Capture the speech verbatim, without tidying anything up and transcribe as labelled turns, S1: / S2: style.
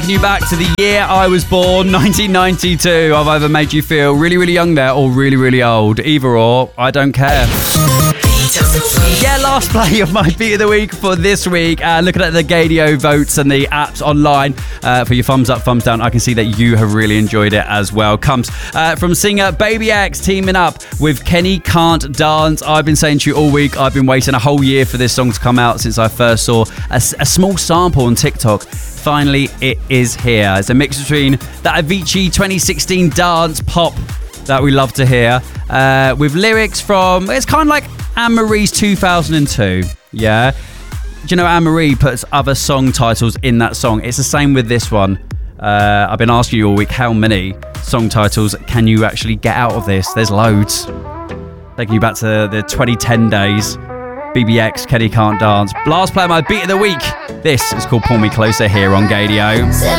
S1: You back to the year I was born, nineteen ninety-two. I've either made you feel really, really young there or really, really old. Either or, I don't care. Yeah, last play of my Beat of the Week for this week. Uh, looking at the Gadio votes and the apps online uh, for your thumbs up, thumbs down, I can see that you have really enjoyed it as well. Comes uh, from singer Baby X teaming up with Kenny Can't Dance. I've been saying to you all week, I've been waiting a whole year for this song to come out since I first saw a, a small sample on TikTok. Finally, it is here. It's a mix between that Avicii twenty sixteen dance pop that we love to hear uh, with lyrics from, it's kind of like Anne-Marie's two thousand two. Yeah. Do you know Anne-Marie puts other song titles in that song? It's the same with this one. Uh, I've been asking you all week, how many song titles can you actually get out of this? There's loads. Taking you back to the twenty ten days. B B X, Kenny Can't Dance. Last play of my Beat of the Week. This is called Pull Me Closer here on Gadio.